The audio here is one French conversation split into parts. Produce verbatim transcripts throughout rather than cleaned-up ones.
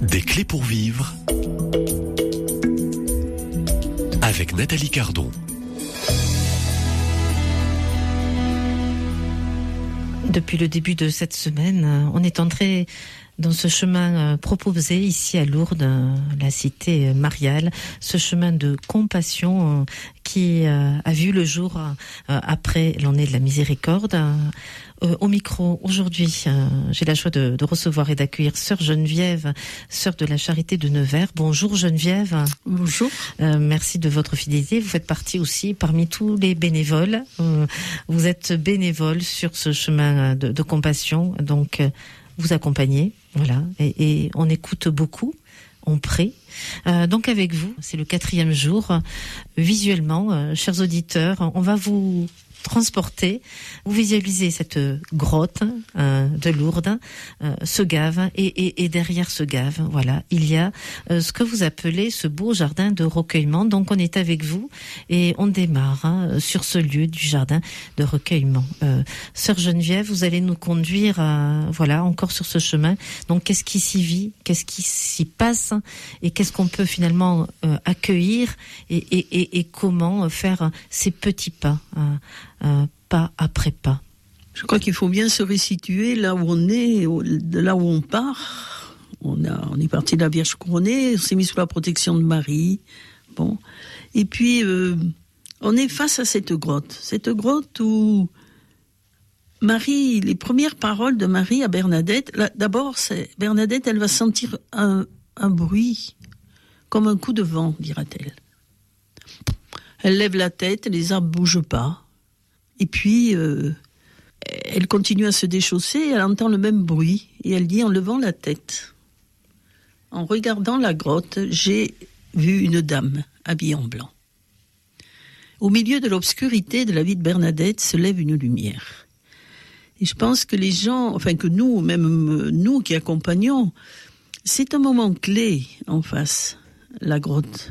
Des clés pour vivre avec Nathalie Cardon. Depuis le début de cette semaine, on est entré dans ce chemin proposé ici à Lourdes, la cité mariale, ce chemin de compassion qui a vu le jour après l'année de la miséricorde. Au micro, aujourd'hui, j'ai la joie de, de recevoir et d'accueillir Sœur Geneviève, sœur de la Charité de Nevers. Bonjour Geneviève. Bonjour. Euh, merci de votre fidélité. Vous faites partie aussi parmi tous les bénévoles. Euh, vous êtes bénévole sur ce chemin de, de compassion, donc euh, vous accompagnez, voilà, et, et on écoute beaucoup. On prie. Euh, donc avec vous, c'est le quatrième jour. Visuellement, euh, chers auditeurs, on va vous transporter. Vous visualisez cette grotte euh, de Lourdes, euh, ce gave, et, et, et derrière ce gave, voilà, il y a euh, ce que vous appelez ce beau jardin de recueillement. Donc on est avec vous et on démarre hein, sur ce lieu du jardin de recueillement. Euh, Sœur Geneviève, vous allez nous conduire, à, voilà, encore sur ce chemin. Donc qu'est-ce qui s'y vit, qu'est-ce qui s'y passe, et qu'est-ce qu'on peut finalement euh, accueillir, et, et, et, et comment faire ces petits pas. Hein, Euh, pas après pas. Je crois qu'il faut bien se resituer là où on est, de là où on part. On, a, on est parti de la Vierge couronnée, on s'est mis sous la protection de Marie. Bon. Et puis, euh, on est face à cette grotte. Cette grotte où Marie, les premières paroles de Marie à Bernadette, là, d'abord, c'est, Bernadette, elle va sentir un, un bruit, comme un coup de vent, dira-t-elle. Elle lève la tête, les arbres ne bougent pas. Et puis, euh, elle continue à se déchausser, elle entend le même bruit, et elle dit en levant la tête, en regardant la grotte, j'ai vu une dame habillée en blanc. Au milieu de l'obscurité de la vie de Bernadette se lève une lumière. Et je pense que les gens, enfin que nous, même nous qui accompagnons, c'est un moment clé en face, la grotte.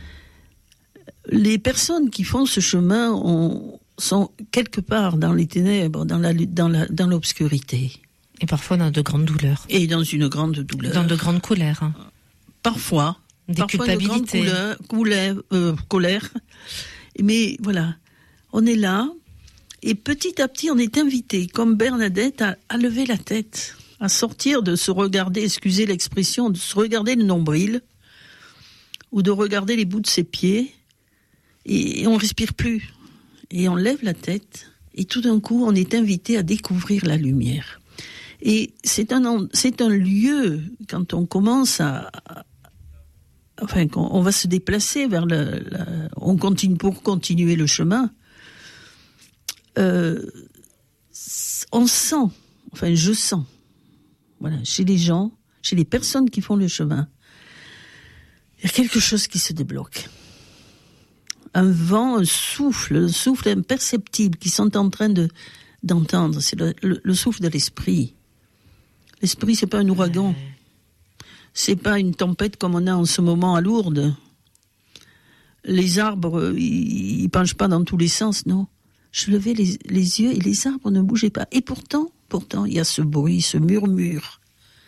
Les personnes qui font ce chemin ont sont quelque part dans les ténèbres, dans, la, dans, la, dans l'obscurité. Et parfois dans de grandes douleurs. Et dans une grande douleur. Dans de grandes colères. Hein. Parfois. Des parfois culpabilités. Une grande couleur, couleur, euh, colère. Mais voilà, on est là, et petit à petit on est invité, comme Bernadette, à, à lever la tête, à sortir de se regarder, excusez l'expression, de se regarder le nombril, ou de regarder les bouts de ses pieds, et, et on ne respire plus. Et on lève la tête, et tout d'un coup, on est invité à découvrir la lumière. Et c'est un, c'est un lieu, quand on commence à... à enfin, quand on va se déplacer vers le... La, on continue, pour continuer le chemin, euh, on sent, enfin, je sens, voilà, chez les gens, chez les personnes qui font le chemin, il y a quelque chose qui se débloque. Un vent, un souffle, un souffle imperceptible qu'ils sont en train de, d'entendre. C'est le, le, le souffle de l'esprit. L'esprit, c'est pas un ouragan. C'est pas une tempête comme on a en ce moment à Lourdes. Les arbres, ils, ils penchent pas dans tous les sens, non. Je levais les, les yeux et les arbres ne bougeaient pas. Et pourtant, pourtant, il y a ce bruit, ce murmure.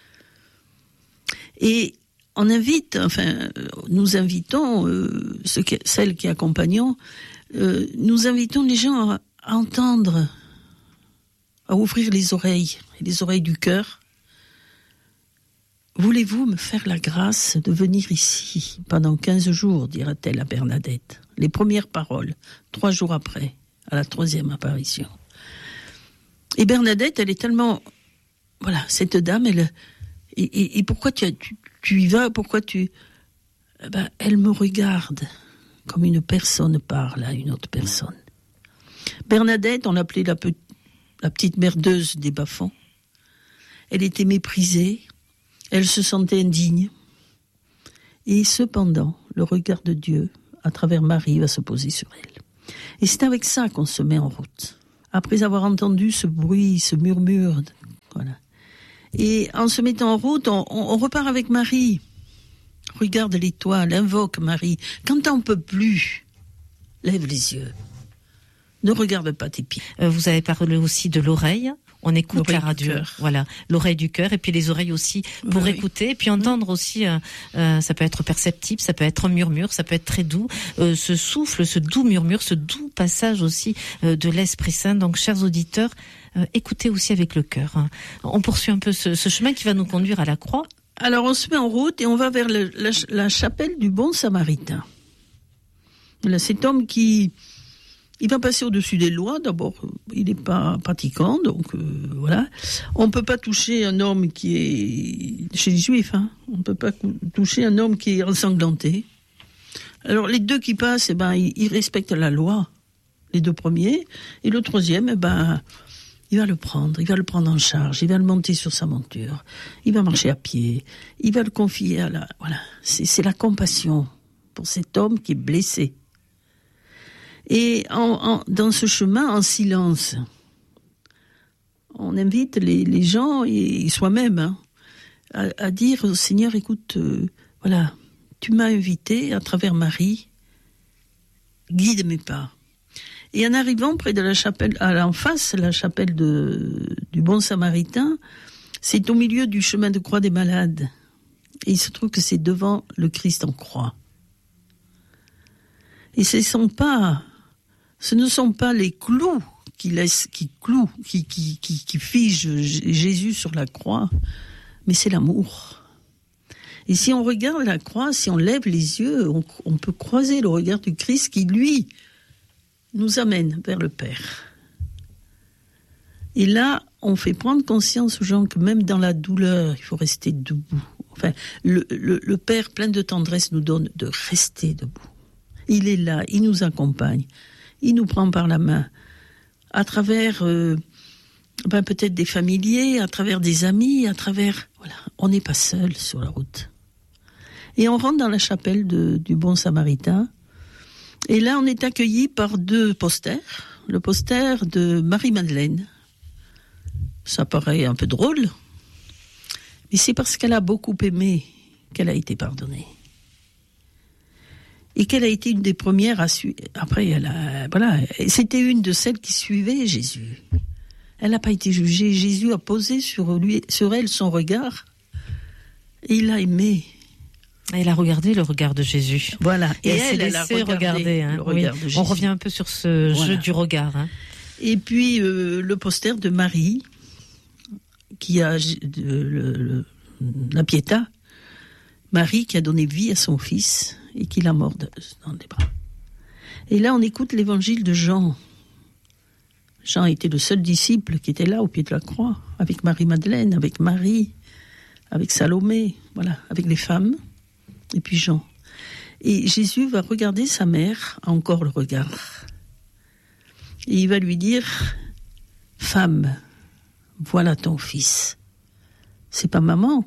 Et on invite, enfin, nous invitons, euh, ceux qui, celles qui accompagnons, euh, nous invitons les gens à, à entendre, à ouvrir les oreilles, les oreilles du cœur. Voulez-vous me faire la grâce de venir ici pendant quinze jours, dira-t-elle à Bernadette. Les premières paroles, trois jours après, à la troisième apparition. Et Bernadette, elle est tellement, voilà, cette dame, elle, et, et, et pourquoi tu as, tu, Tu y vas, pourquoi tu... Eh ben, elle me regarde comme une personne parle à une autre personne. Bernadette, on l'appelait la, pe... la petite merdeuse des bas-fonds. Elle était méprisée, elle se sentait indigne. Et cependant, le regard de Dieu, à travers Marie, va se poser sur elle. Et c'est avec ça qu'on se met en route. Après avoir entendu ce bruit, ce murmure, voilà. Et en se mettant en route, on, on repart avec Marie. Regarde l'étoile, invoque Marie. Quand t'en peux plus, lève les yeux. Ne regarde pas tes pieds. Euh, vous avez parlé aussi de l'oreille. on écoute l'oreille la du radio. cœur. Voilà, l'oreille du cœur et puis les oreilles aussi pour Oui, écouter et puis entendre aussi. Euh, euh, ça peut être perceptible, ça peut être un murmure, ça peut être très doux. Euh, ce souffle, ce doux murmure, ce doux passage aussi euh, de l'Esprit Saint. Donc, chers auditeurs, euh, écoutez aussi avec le cœur. Hein. On poursuit un peu ce, ce chemin qui va nous conduire à la croix. Alors on se met en route et on va vers le, la, la chapelle du Bon Samaritain. Là, cet homme qui, il va passer au-dessus des lois. D'abord, il n'est pas pratiquant, donc euh, voilà. On peut pas toucher un homme qui est chez les Juifs. Hein, on peut pas toucher un homme qui est ensanglanté. Alors les deux qui passent, eh ben, ils, ils respectent la loi, les deux premiers, et le troisième, eh ben, il va le prendre, il va le prendre en charge, il va le monter sur sa monture, il va marcher à pied, il va le confier à la, voilà. C'est, c'est la compassion pour cet homme qui est blessé. Et en, en, dans ce chemin, en silence, on invite les, les gens, et soi-même, hein, à, à dire au Seigneur, écoute, euh, voilà, tu m'as invité à travers Marie, guide mes pas. Et en arrivant près de la chapelle, à en face, la chapelle de, du Bon Samaritain, c'est au milieu du chemin de croix des malades. Et il se trouve que c'est devant le Christ en croix. Et ce sont pas, ce ne sont pas les clous qui laissent, qui clouent, qui, qui, qui, qui figent Jésus sur la croix, mais c'est l'amour. Et si on regarde la croix, si on lève les yeux, on, on peut croiser le regard du Christ qui, lui, nous amène vers le Père. Et là, on fait prendre conscience aux gens que même dans la douleur, il faut rester debout. Enfin, le, le, le Père, plein de tendresse, nous donne de rester debout. Il est là, il nous accompagne, il nous prend par la main, à travers euh, ben peut-être des familiers, à travers des amis, à travers... Voilà, on n'est pas seul sur la route. Et on rentre dans la chapelle de, du Bon Samaritain, et là on est accueilli par deux posters. Le poster de Marie-Madeleine. Ça paraît un peu drôle, mais c'est parce qu'elle a beaucoup aimé qu'elle a été pardonnée. Et qu'elle a été une des premières à suivre. Après, elle a, voilà, c'était une de celles qui suivaient Jésus. Elle n'a pas été jugée. Jésus a posé sur lui, sur elle son regard, et il l'a aimée. Elle a regardé le regard de Jésus. Voilà. Et, et elle, elle, elle a regardé, regarder. Hein. Le regard oui. de Jésus. On revient un peu sur ce voilà. jeu du regard. Hein. Et puis euh, le poster de Marie, qui a de, le, le, la Pietà. Marie qui a donné vie à son fils et qui l'a mort dans les bras. Et là, on écoute l'évangile de Jean. Jean était le seul disciple qui était là au pied de la croix, avec Marie-Madeleine, avec Marie, avec Salomé, voilà, avec les femmes, et puis Jean. Et Jésus va regarder sa mère, encore le regard. Et il va lui dire, « Femme, voilà ton fils. » C'est pas maman.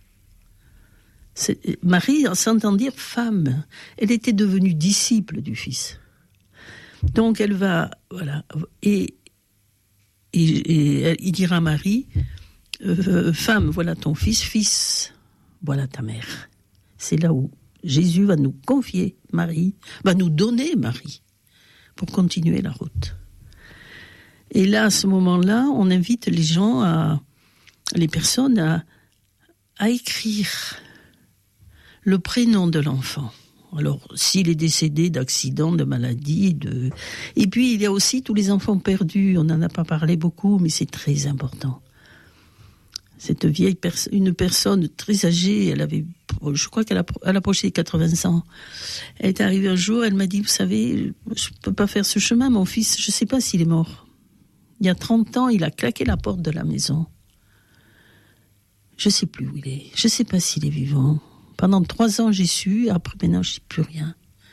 C'est, Marie s'entend dire femme. Elle était devenue disciple du Fils. Donc elle va, voilà, et, et, et il dira à Marie, euh, femme, voilà ton fils, fils, voilà ta mère. C'est là où Jésus va nous confier Marie, va nous donner Marie, pour continuer la route. Et là, à ce moment-là, on invite les gens, à, les personnes à, à écrire le prénom de l'enfant. Alors, s'il est décédé d'accident, de maladie, de... Et puis, il y a aussi tous les enfants perdus. On n'en a pas parlé beaucoup, mais c'est très important. Cette vieille personne, une personne très âgée, elle avait, je crois qu'elle a, elle approchait quatre-vingts ans. Elle est arrivée un jour, elle m'a dit, vous savez, je peux pas faire ce chemin, mon fils, je sais pas s'il est mort. Il y a trente ans, il a claqué la porte de la maison. Je sais plus où il est. Je sais pas s'il est vivant. Pendant trois ans, j'ai su. Après, maintenant, je ne sais plus rien.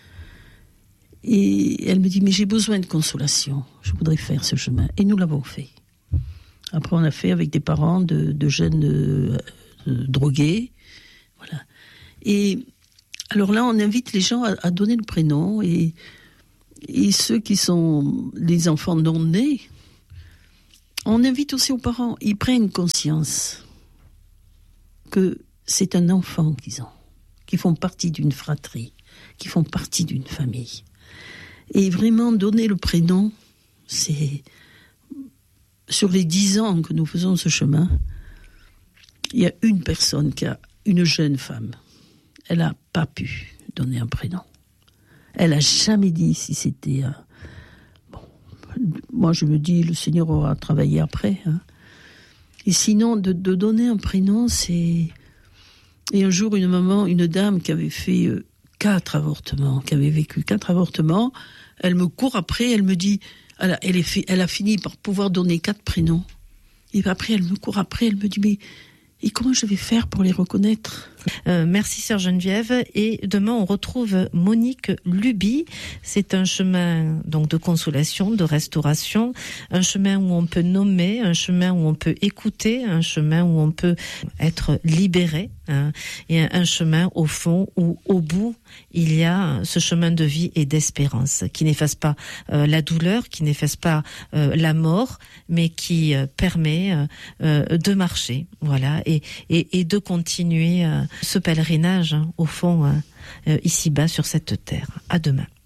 Et elle me dit, mais j'ai besoin de consolation. Je voudrais faire ce chemin. Et nous l'avons fait. Après, on a fait avec des parents de, de jeunes euh, euh, drogués. Voilà. Et alors là, on invite les gens à, à donner le prénom. Et, et ceux qui sont les enfants non nés, on invite aussi aux parents. Ils prennent conscience que c'est un enfant qu'ils ont, qui font partie d'une fratrie, qui font partie d'une famille. Et vraiment, donner le prénom, c'est... sur les dix ans que nous faisons ce chemin, il y a une personne qui a, une jeune femme, elle n'a pas pu donner un prénom. Elle n'a jamais dit si c'était... Euh, bon, moi je me dis, le Seigneur aura travaillé après. Hein. Et sinon, de, de donner un prénom, c'est... Et un jour, une maman, une dame qui avait fait euh, quatre avortements, qui avait vécu quatre avortements, elle me court après, elle me dit... Elle a, elle, est fait, elle a fini par pouvoir donner quatre prénoms. Et après, elle me court après, elle me dit, mais et comment je vais faire pour les reconnaître ? Euh, merci Sœur Geneviève. Et demain, on retrouve Monique Luby. C'est un chemin donc de consolation, de restauration, un chemin où on peut nommer, un chemin où on peut écouter, un chemin où on peut être libéré, hein, et un, un chemin au fond où, au bout, il y a ce chemin de vie et d'espérance qui n'efface pas euh, la douleur, qui n'efface pas euh, la mort, mais qui euh, permet euh, euh, de marcher, voilà, et, et, et de continuer euh, ce pèlerinage, hein, au fond, euh, euh, ici-bas sur cette terre. À demain.